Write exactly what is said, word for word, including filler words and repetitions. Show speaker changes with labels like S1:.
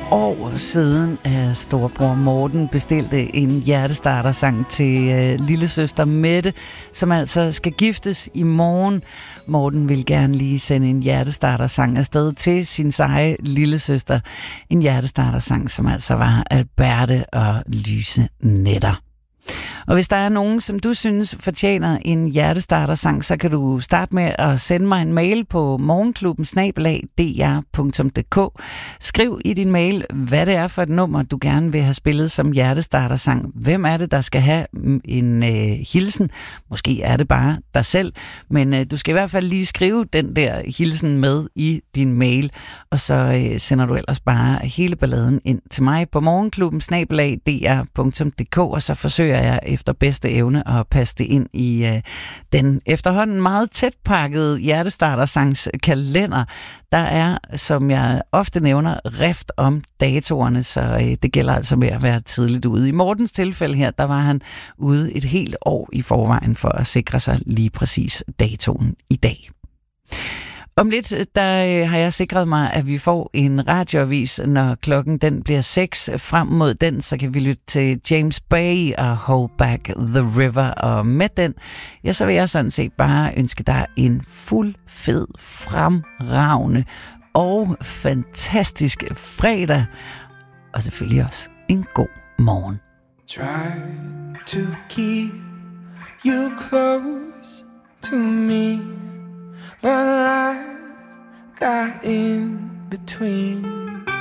S1: år siden, at storebror Morten bestilte en hjertestartersang til øh, lillesøster Mette, som altså skal giftes i morgen. Morten vil gerne lige sende en hjertestartersang afsted til sin seje lillesøster. En hjertestartersang, som altså var Alberte og Lyse Nætter. Og hvis der er nogen, som du synes fortjener en hjertestartersang, så kan du starte med at sende mig en mail på morgenklubben snabel-a d r punktum d k. Skriv i din mail, hvad det er for et nummer, du gerne vil have spillet som hjertestartersang. Hvem er det, der skal have en øh, hilsen? Måske er det bare dig selv, men øh, du skal i hvert fald lige skrive den der hilsen med i din mail, og så øh, sender du ellers bare hele balladen ind til mig på morgenklubben snabel-a d r punktum d k, og så forsøger jeg efter bedste evne at passe det ind i øh, den efterhånden meget tæt pakkede hjertestartersangs kalender. Der er, som jeg ofte nævner, rift om datorerne, så øh, det gælder altså med at være tidligt ude. I Mortens tilfælde her, der var han ude et helt år i forvejen for at sikre sig lige præcis datoen i dag. Om lidt, der har jeg sikret mig, at vi får en radioavis, når klokken den bliver seks. Frem mod den, så kan vi lytte til James Bay og Hold Back the River. Og med den, ja, så vil jeg sådan set bare ønske dig en fuld, fed, fremragende og fantastisk fredag. Og selvfølgelig også en god morgen.
S2: Try to keep you close to me, but life got in between.